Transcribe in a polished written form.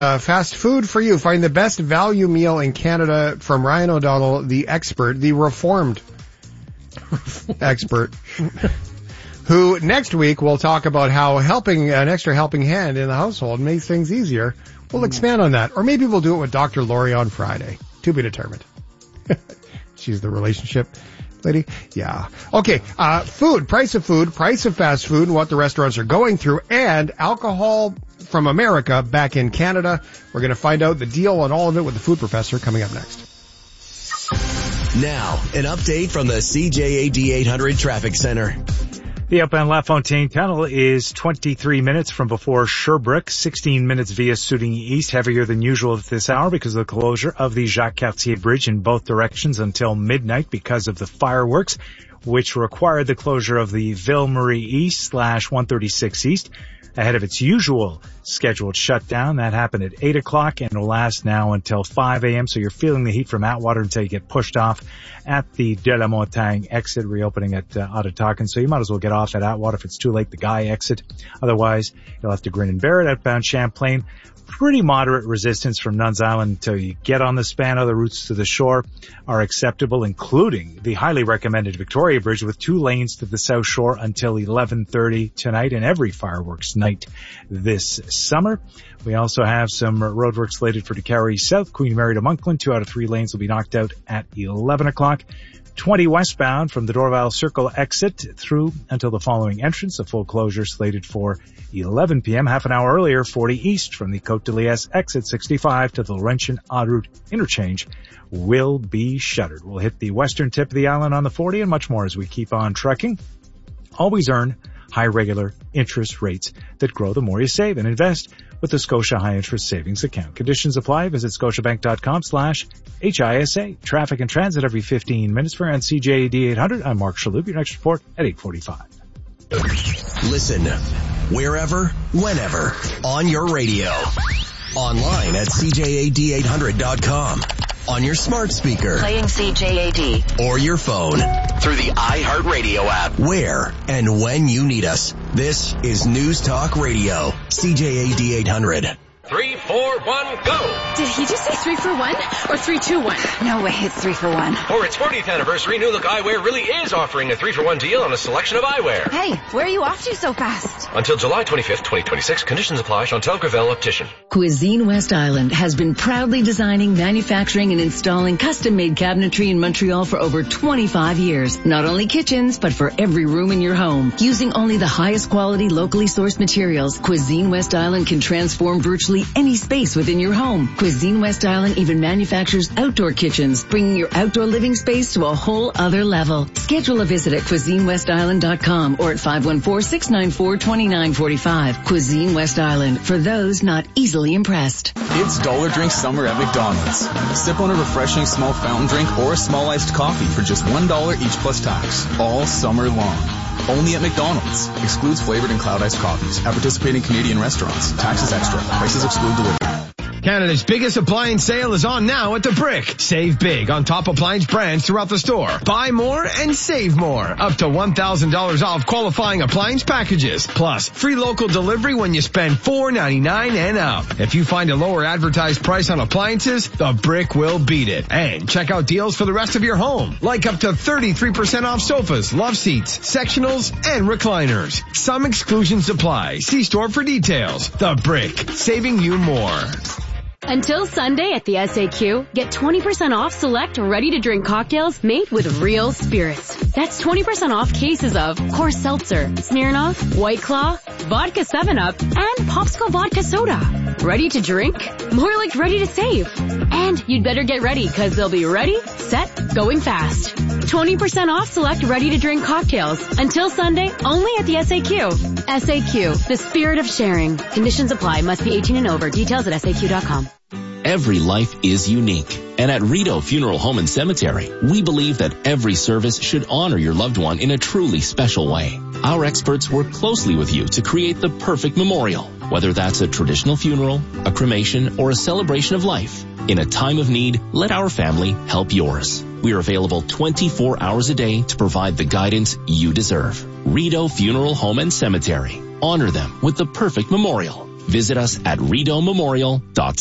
Fast food for you. Find the best value meal in Canada from Ryan O'Donnell, the expert, the reformed expert, who next week will talk about how helping an extra helping hand in the household makes things easier. We'll expand on that. Or maybe we'll do it with Dr. Lori on Friday. To be determined. She's the relationship lady. Yeah. Okay. Food, price of fast food, and what the restaurants are going through, and alcohol from America back in Canada. We're going to find out the deal on all of it with the food professor coming up next. Now, an update from the CJAD 800 Traffic Center. The outbound LaFontaine Tunnel is 23 minutes from before Sherbrooke, 16 minutes via Soudigny East, heavier than usual at this hour because of the closure of the Jacques-Cartier Bridge in both directions until midnight because of the fireworks, which required the closure of the Ville-Marie East / 136 East ahead of its usual scheduled shutdown. That happened at 8 o'clock and will last now until 5 a.m. So you're feeling the heat from Atwater until you get pushed off at the De La Montagne exit, reopening at Ottawakan. So you might as well get off at Atwater if it's too late, the Guy exit. Otherwise, you'll have to grin and bear it. Outbound Champlain, pretty moderate resistance from Nuns Island until you get on the span. Other routes to the shore are acceptable, including the highly recommended Victoria Bridge with 2 lanes to the South Shore until 11:30 tonight and every fireworks night this summer. We also have some roadwork slated for DeCarry South, Queen Mary to Monkland. 2 out of 3 lanes will be knocked out at 11 o'clock. 20 westbound from the Dorval Circle exit through until the following entrance. A full closure slated for 11 p.m. Half an hour earlier, 40 east from the Côte de Liesse exit 65 to the Laurentian en route interchange will be shuttered. We'll hit the western tip of the island on the 40 and much more as we keep on trucking. Always earn high regular interest rates that grow the more you save and invest with the Scotia High Interest Savings Account. Conditions apply. Visit scotiabank.com/HISA. Traffic and transit every 15 minutes for CJAD 800. I'm Mark Shalhoub. Your next report at 8:45. Listen wherever, whenever, on your radio. Online at CJAD800.com. On your smart speaker. Playing CJAD. Or your phone. Through the iHeartRadio app. Where and when you need us. This is News Talk Radio. CJAD 800. 3, 4, 1, go! Did he just say 3 for 1 or 3, 2, 1? No way, it's 3 for 1. For its 40th anniversary, New Look Eyewear really is offering a 3-for-1 deal on a selection of eyewear. Hey, where are you off to so fast? Until July 25th, 2026. Conditions apply. Chantal Gravel, Optician. Cuisine West Island has been proudly designing, manufacturing, and installing custom-made cabinetry in Montreal for over 25 years. Not only kitchens, but for every room in your home. Using only the highest quality, locally sourced materials, Cuisine West Island can transform virtually any space within your home. Cuisine West Island even manufactures outdoor kitchens, bringing your outdoor living space to a whole other level. Schedule a visit at CuisineWestIsland.com or at 514-694-2945. Cuisine West Island, for those not easily impressed. It's Dollar Drink Summer at McDonald's. Sip on a refreshing small fountain drink or a small iced coffee for just $1 each plus tax, all summer long. Only at McDonald's. Excludes flavored and cloud iced coffees. At participating Canadian restaurants. Taxes extra. Prices exclude delivery. Canada's biggest appliance sale is on now at The Brick. Save big on top appliance brands throughout the store. Buy more and save more. Up to $1,000 off qualifying appliance packages. Plus, free local delivery when you spend $4.99 and up. If you find a lower advertised price on appliances, The Brick will beat it. And check out deals for the rest of your home. Like up to 33% off sofas, love seats, sectionals, and recliners. Some exclusions apply. See store for details. The Brick. Saving you more. Until Sunday at the SAQ, get 20% off select ready-to-drink cocktails made with real spirits. That's 20% off cases of Coors Seltzer, Smirnoff, White Claw, Vodka 7-Up, and Popsicle Vodka Soda. Ready to drink? More like ready to save. And you'd better get ready because they'll be ready, set, going fast. 20% off select ready-to-drink cocktails. Until Sunday, only at the SAQ. SAQ, the spirit of sharing. Conditions apply. Must be 18 and over. Details at SAQ.com. Every life is unique. And at Rideau Funeral Home and Cemetery, we believe that every service should honor your loved one in a truly special way. Our experts work closely with you to create the perfect memorial, whether that's a traditional funeral, a cremation, or a celebration of life. In a time of need, let our family help yours. We are available 24 hours a day to provide the guidance you deserve. Rideau Funeral Home and Cemetery. Honor them with the perfect memorial. Visit us at rideaumemorial.ca.